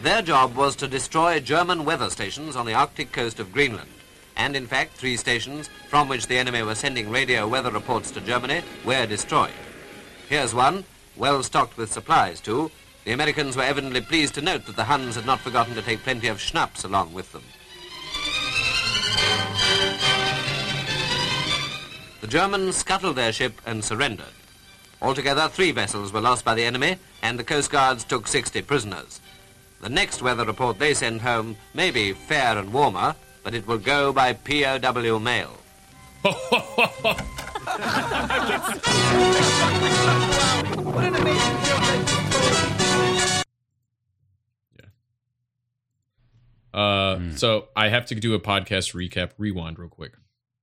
Their job was to destroy German weather stations on the Arctic coast of Greenland. And in fact, 3 stations from which the enemy were sending radio weather reports to Germany were destroyed. Here's one, well stocked with supplies too. The Americans were evidently pleased to note that the Huns had not forgotten to take plenty of schnapps along with them. The Germans scuttled their ship and surrendered. Altogether, 3 vessels were lost by the enemy, and the Coast Guards took 60 prisoners. The next weather report they send home may be fair and warmer, but it will go by POW mail. What an amazing joke. So I have to do a podcast recap rewind real quick.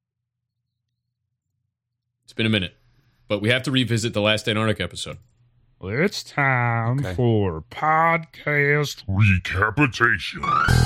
It's been a minute, but we have to revisit the last Antarctic episode. It's time for podcast recapitation.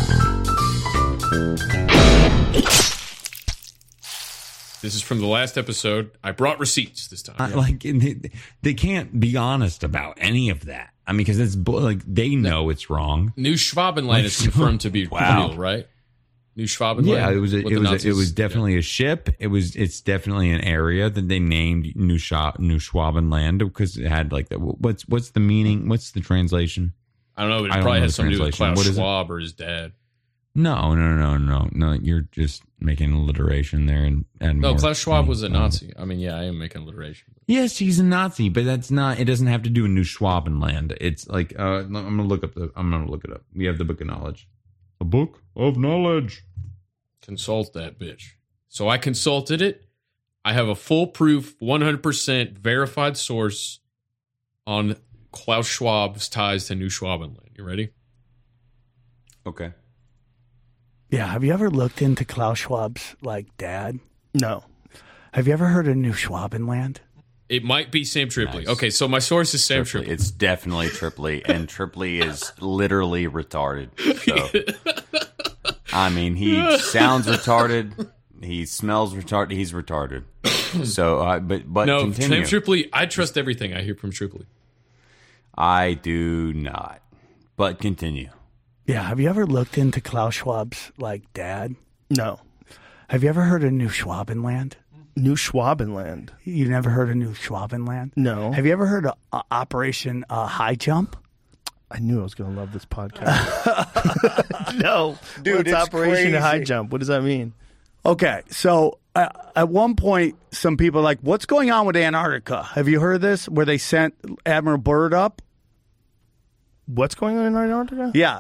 This is from the last episode. I brought receipts this time. They can't be honest about any of that. I mean, because it's they know it's wrong. New Schwabenland is confirmed to be real, right? New Schwabenland. Yeah, it was definitely a ship. It's definitely an area that they named New Schwabenland because it had what's the meaning? What's the translation? I don't know, but it probably has something to do with Klaus Schwab or his dad. No. You're just making alliteration there and no. Klaus Schwab was a Nazi. I mean, yeah, I am making alliteration. Yes, he's a Nazi, but that's not. It doesn't have to do with New Schwabenland. It's I'm gonna look it up. We have the Book of Knowledge. A book of knowledge. Consult that bitch. So I consulted it. I have a foolproof, 100% verified source on Klaus Schwab's ties to New Schwabenland. You ready? Okay. Yeah, have you ever looked into Klaus Schwab's dad? No. Have you ever heard of New Schwabenland? It might be Sam Tripoli. Nice. Okay, so my source is Sam Tripoli. It's definitely Tripoli, and Tripoli is literally retarded. So, I mean, he sounds retarded. He smells retarded. He's retarded. So, but no, continue. Sam Tripoli. I trust everything I hear from Tripoli. I do not. But continue. Yeah, have you ever looked into Klaus Schwab's dad? No. Have you ever heard of New Schwabenland? New Schwabenland. You never heard of New Schwabenland? No. Have you ever heard of Operation High Jump? I knew I was going to love this podcast. No. Dude, it's Operation crazy. High Jump. What does that mean? Okay, so at one point, some people are like, what's going on with Antarctica? Have you heard of this, where they sent Admiral Byrd up? What's going on in Antarctica? Yeah.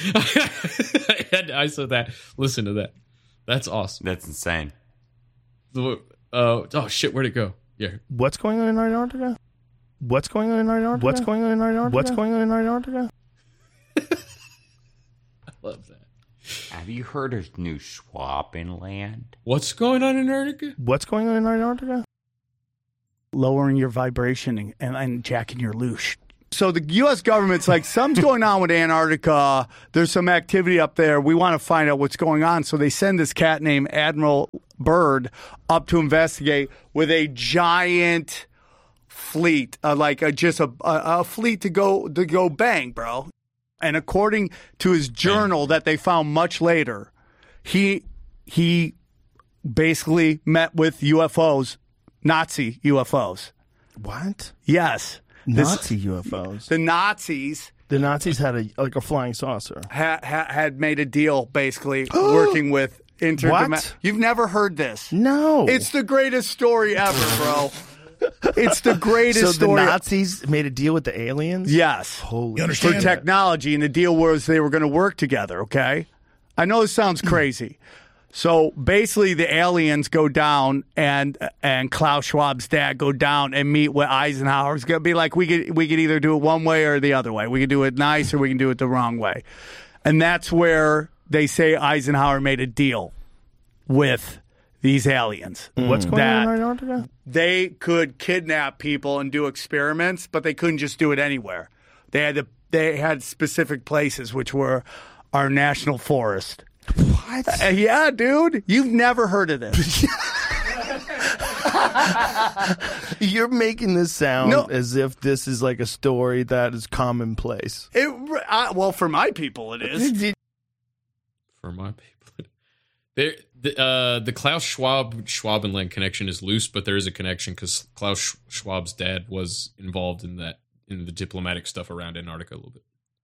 I said that. Listen to that. That's awesome. That's insane. Oh, shit, where'd it go? Yeah. What's going on in Antarctica? What's going on in Antarctica? What's going on in Antarctica? What's going on in Antarctica? I love that. Have you heard of New Schwabenland? What's going on in Antarctica? What's going on in Antarctica? Lowering your vibration and jacking your loosh. So the U.S. government's like, something's going on with Antarctica. There's some activity up there. We want to find out what's going on. So they send this cat named Admiral Byrd up to investigate with a giant fleet, just a fleet to go bang, bro. And according to his journal that they found much later, he basically met with UFOs, Nazi UFOs. What? Yes. Nazi UFOs. The Nazis. The Nazis had a flying saucer. Had made a deal, basically, working with What? You've never heard this? No. It's the greatest story ever, bro. It's the greatest story. So the Nazis made a deal with the aliens? Yes. Holy for technology, and the deal was they were going to work together, okay? I know this sounds crazy. So basically, the aliens go down, and Klaus Schwab's dad go down and meet with Eisenhower. It's going to be like, we could either do it one way or the other way. We could do it nice, or we can do it the wrong way. And that's where they say Eisenhower made a deal with these aliens. What's going on in Antarctica? They could kidnap people and do experiments, but they couldn't just do it anywhere. They had specific places, which were our national forest. What? Yeah, dude. You've never heard of this. You're making this sound as if this is like a story that is commonplace. It Well, for my people, it is. For my people, the Klaus Schwabenland connection is loose, but there is a connection because Klaus Schwab's dad was involved in the diplomatic stuff around Antarctica a little bit.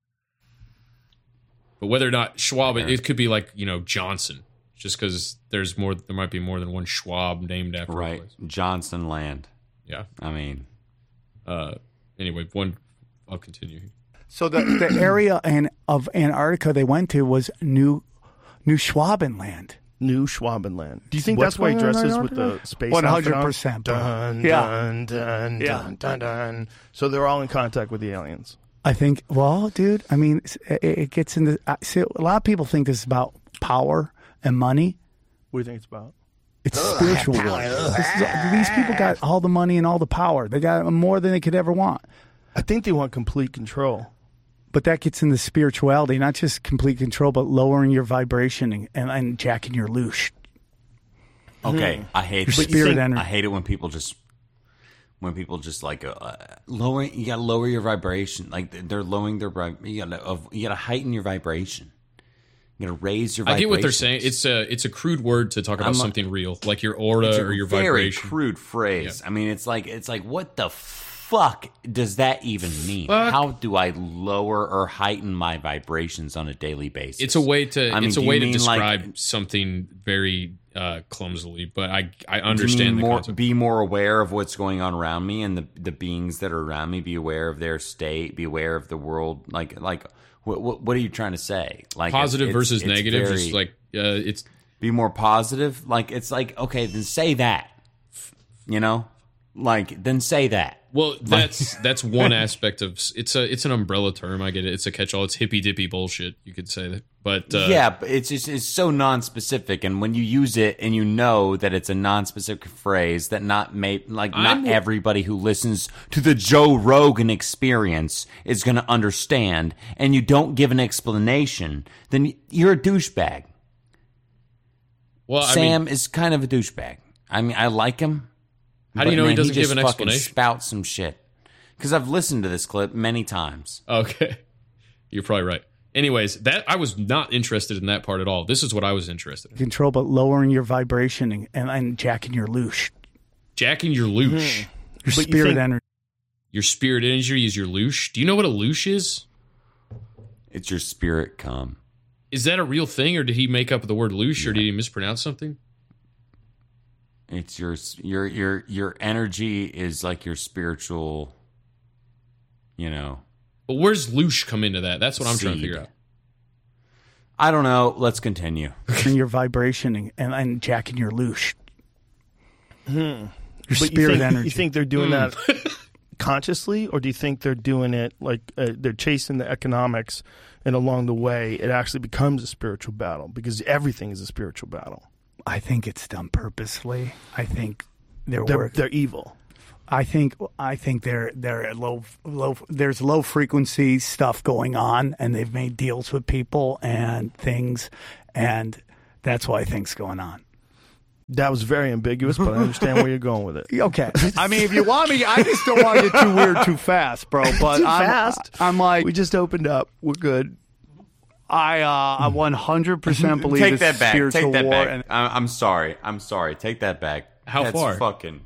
But whether or not Schwab, it could be like Johnson, just because there might be more than one Schwab named after right Johnson Land. Yeah, I mean, anyway, I'll continue. So the area of Antarctica they went to was New Schwabenland. New Schwabenland. Do you think that's why he dresses with the space 100%. Dun, dun, dun, dun, dun, dun. So they're all in contact with the aliens. I think, well, dude, I mean, it gets into... See, a lot of people think this is about power and money. What do you think it's about? It's spiritual work. These people got all the money and all the power. They got more than they could ever want. I think they want complete control. But that gets into spirituality, not just complete control, but lowering your vibration and jacking your loosh. Okay, I hate your spirit energy. I hate it when people just like lower. You gotta lower your vibration. Like they're lowering their. You gotta heighten your vibration. You gotta raise your vibration. I get what they're saying. It's a crude word to talk about something real, like your aura or your vibration. Very crude phrase. Yeah. I mean, it's like what the fuck does that even mean? How do I lower or heighten my vibrations on a daily basis? It's a way to describe something very clumsily, but I understand the concept. Be more aware of what's going on around me and the beings that are around me. Be aware of their state. Be aware of the world. Like what are you trying to say? Like positive versus negative. Just like it's be more positive. Like it's like okay, then say that. Then say that. Well, that's one aspect of it's an umbrella term. I get it. It's a catch-all. It's hippy dippy bullshit. You could say that, but but it's so non-specific. And when you use it, and you know that it's a non-specific phrase that not everybody who listens to the Joe Rogan Experience is going to understand, and you don't give an explanation, then you're a douchebag. Well, Sam is kind of a douchebag. I mean, I like him. How do you know he doesn't give an explanation? Spout some shit. Because I've listened to this clip many times. Okay. You're probably right. Anyways, I was not interested in that part at all. This is what I was interested in. Control, but lowering your vibration and jacking your loosh. Jacking your loosh. Your spirit energy. Your spirit energy is your loosh. Do you know what a loosh is? It's your spirit come. Is that a real thing, or did he make up the word loosh, or did he mispronounce something? It's your energy is like your spiritual, But where's loosh come into that? That's what I'm trying to figure out. I don't know. Let's continue. Your vibration and jacking your loosh. Your but spirit energy. You think they're doing that consciously, or do you think they're doing it like they're chasing the economics, and along the way it actually becomes a spiritual battle because everything is a spiritual battle? I think it's done purposely. I think they're evil. I think they're at low. There's low frequency stuff going on, and they've made deals with people and things, and that's why I think's going on. That was very ambiguous, but I understand where you're going with it. Okay. I mean, if you want me, I just don't want to get too weird too fast, bro. But too fast. I'm like, we just opened up. We're good. I 100% believe Take it's that back. spiritual Take that war. back. I'm sorry. Take that back. How That's far? Fucking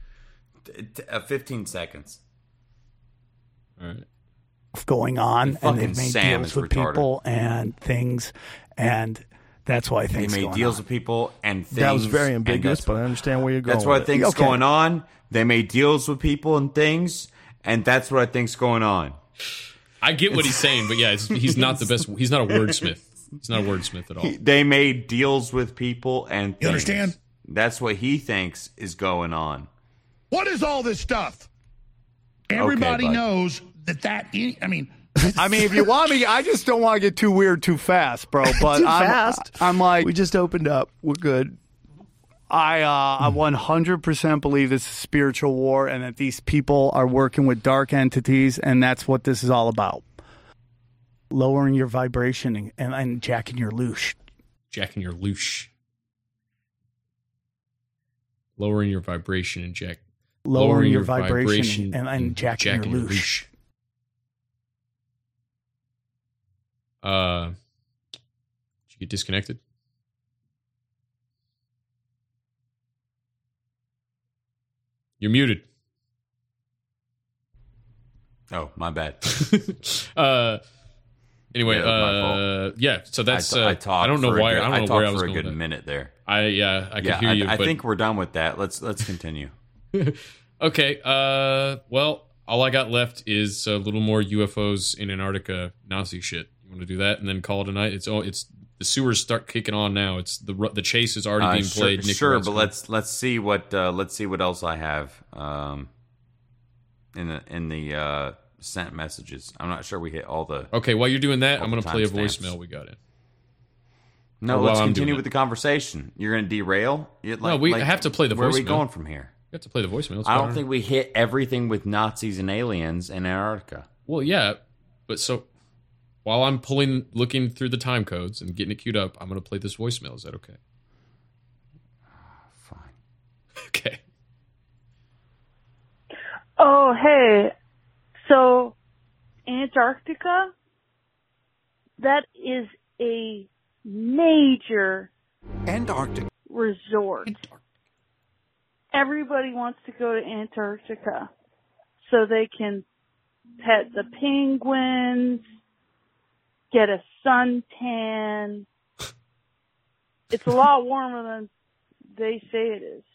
15 seconds. All right. Going on, and Fucking they've made Sam deals is with retarded. people and things, and that's why I think They made deals with people and things. That was very ambiguous, but I understand where you're going. That's what I with think's Okay. going on. They made deals with people and things, and that's what I think's going on. I get what he's saying, but yeah, he's not the best. He's not a wordsmith. He's not a wordsmith at all. They made deals with people and things. You understand? That's what he thinks is going on. What is all this stuff? Everybody bud. knows that. I mean, if you want me, I just don't want to get too weird too fast, bro. But Too fast. I'm like, we just opened up. We're good. I 100% believe this is spiritual war, and that these people are working with dark entities, and that's what this is all about. Lowering your vibration and jacking your loosh. Jacking your loosh. Lowering your vibration and jack. Lowering your vibration and jacking your loosh. Did you get disconnected? You're muted. Oh, my bad. Anyway, yeah. So that's. I don't know why. I don't know where I was going. For a good minute there. I can hear you. I think we're done with that. Let's continue. Okay. Well, all I got left is a little more UFOs in Antarctica Nazi shit. You want to do that and then call it a night? It's the sewers start kicking on now. It's the chase is already being played. Sure, but let's see what else I have in the sent messages. I'm not sure we hit all the. Okay, while you're doing that, I'm going to play a voicemail we got in. No, let's continue with the conversation. You're going to derail? I have to play the voicemail. Where are we going from here? You have to play the voicemail. I don't think we hit everything with Nazis and aliens in Antarctica. Well, yeah, but so while I'm looking through the time codes and getting it queued up, I'm going to play this voicemail. Is that okay? Fine. Okay. Oh, hey. So, Antarctica, that is a major Antarctica resort. Everybody wants to go to Antarctica so they can pet the penguins, get a suntan. It's a lot warmer than they say it is.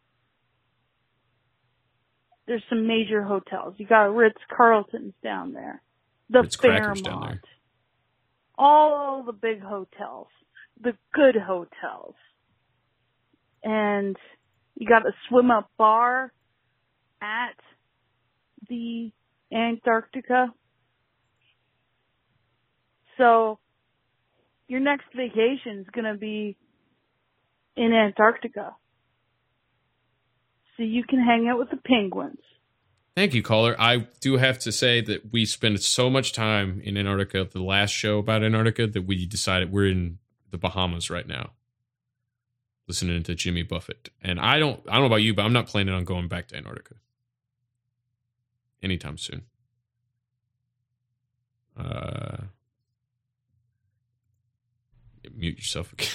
There's some major hotels. You got Ritz-Carlton's down there. The Fairmont. Down there. All the big hotels. The good hotels. And you got a swim-up bar at the Antarctica. So your next vacation is going to be in Antarctica. So you can hang out with the penguins. Thank you, caller. I do have to say that we spent so much time in Antarctica, the last show about Antarctica, that we decided we're in the Bahamas right now, listening to Jimmy Buffett. And I don't know about you, but I'm not planning on going back to Antarctica anytime soon. Mute yourself again.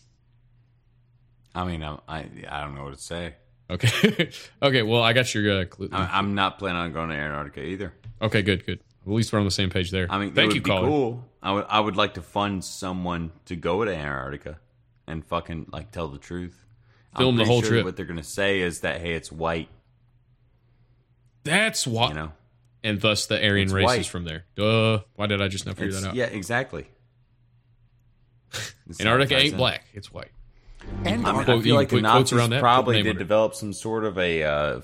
I mean, I don't know what to say. Okay. Okay, well, I got your... I'm not planning on going to Antarctica either. Okay, good. At least we're on the same page there. I mean, thank you, would be caller. Cool. I would like to fund someone to go to Antarctica and fucking, tell the truth. Film the whole trip. What they're going to say is that, hey, it's white. That's why. And thus the Aryan race white. Is from there. Duh. Why did I just not figure that out? Yeah, exactly. Antarctica ain't black. It's white. And I feel like the Nazis probably did develop some sort of a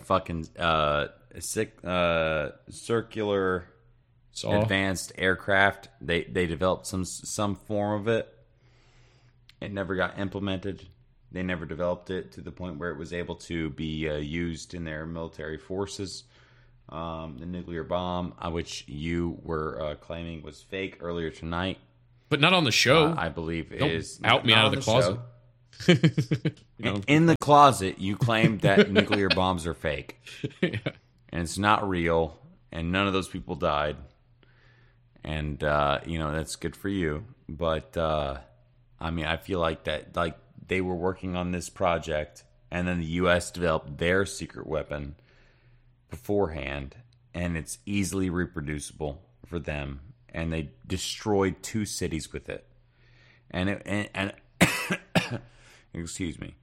circular advanced aircraft. They developed some form of it. It never got implemented. They never developed it to the point where it was able to be used in their military forces. The nuclear bomb, which you were claiming was fake earlier tonight. But not on the show. I believe Don't is out me out of the closet. In the closet, you claimed that nuclear bombs are fake. Yeah. And it's not real, and none of those people died. And, that's good for you. But, I feel like that, they were working on this project, and then the U.S. developed their secret weapon beforehand, and it's easily reproducible for them. And they destroyed 2 cities with it. And excuse me.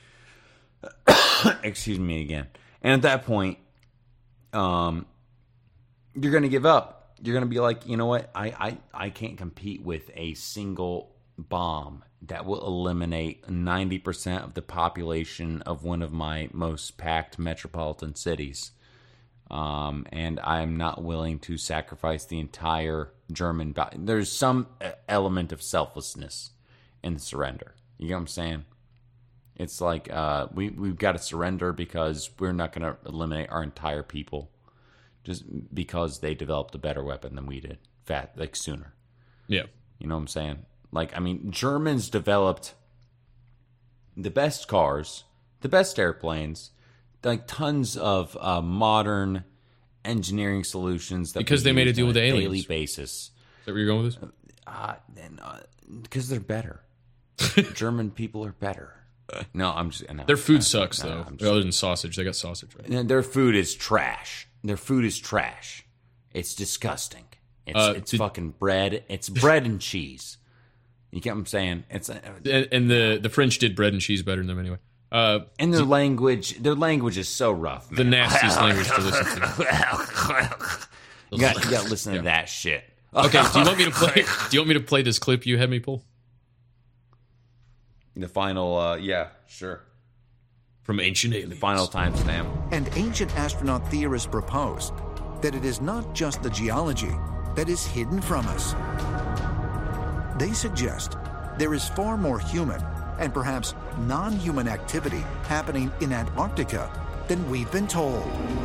Excuse me again. And at that point, you're going to give up. You're going to be like, you know what? I can't compete with a single bomb that will eliminate 90% of the population of one of my most packed metropolitan cities. And I'm not willing to sacrifice the entire German. There's some element of selflessness in the surrender. You know what I'm saying? It's like we've got to surrender because we're not going to eliminate our entire people just because they developed a better weapon than we did, sooner. Yeah. You know what I'm saying? Germans developed the best cars, the best airplanes, tons of modern engineering solutions that because they made a deal with the aliens. Daily basis. Is that where you're going with this? Because they're better. German people are better. No, I'm just... No, their food sucks, though. Other than sausage. They got sausage, right? And their food is trash. It's disgusting. It's fucking bread. It's bread and cheese. You get what I'm saying? And the French did bread and cheese better than them anyway. And their language is so rough, man. The nastiest language to listen to. You got to listen to that shit. Okay, do you want me to play this clip you had me pull? The final, yeah, sure. From Ancient Aliens. The final timestamp. And ancient astronaut theorists propose that it is not just the geology that is hidden from us. They suggest there is far more human and perhaps non-human activity happening in Antarctica than we've been told.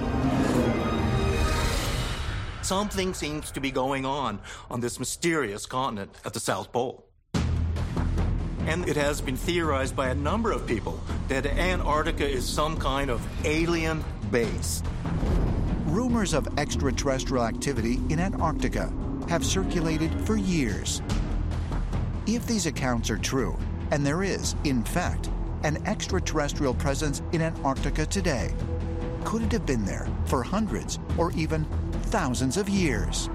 Something seems to be going on this mysterious continent at the South Pole. And it has been theorized by a number of people that Antarctica is some kind of alien base. Rumors of extraterrestrial activity in Antarctica have circulated for years. If these accounts are true, and there is, in fact, an extraterrestrial presence in Antarctica today, could it have been there for hundreds or even thousands of years?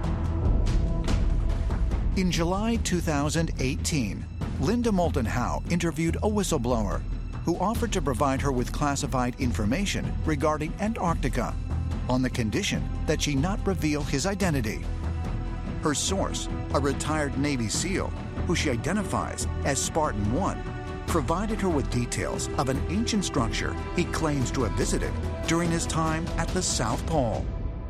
In July 2018, Linda Moulton Howe interviewed a whistleblower who offered to provide her with classified information regarding Antarctica on the condition that she not reveal his identity. Her source, a retired Navy SEAL who she identifies as Spartan 1, provided her with details of an ancient structure he claims to have visited during his time at the South Pole.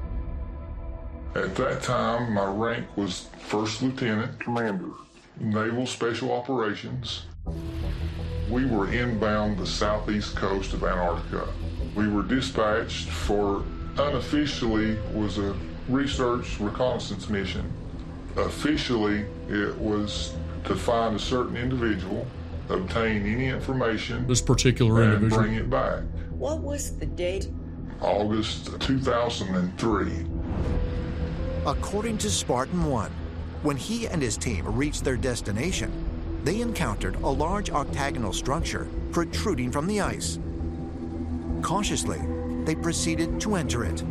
At that time, my rank was First Lieutenant Commander, Naval Special Operations. We were inbound the southeast coast of Antarctica. We were dispatched for, unofficially, was a research reconnaissance mission. Officially, it was to find a certain individual, obtain any information, this particular and individual, bring it back. What was the date? August 2003. According to Spartan 1, when he and his team reached their destination, they encountered a large octagonal structure protruding from the ice. Cautiously, they proceeded to enter it.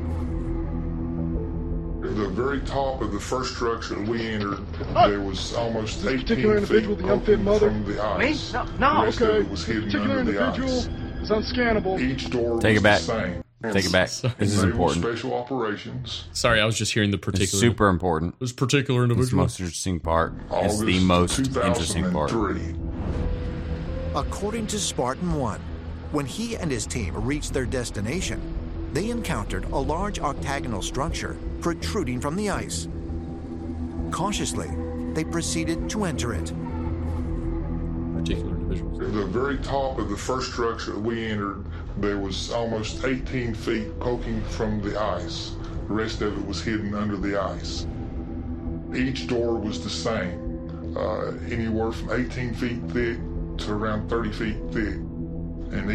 At the very top of the first structure we entered, there was almost 18 feet poking from the ice. No. The rest of it was hidden under the ice. Is unscannable. Each door Take was it back. the same. Take it back. This is important. Special operations. Sorry, I was just hearing the particular. It's super important. This particular individual. It's the most interesting part. August It's the most interesting part. 2003. According to Spartan 1, when he and his team reached their destination, they encountered a large octagonal structure protruding from the ice. Cautiously, they proceeded to enter it. Particular individual. At the very top of the first structure we entered, there was almost 18 feet poking from the ice. The rest of it was hidden under the ice. Each door was the same, anywhere from 18 feet thick to around 30 feet thick. And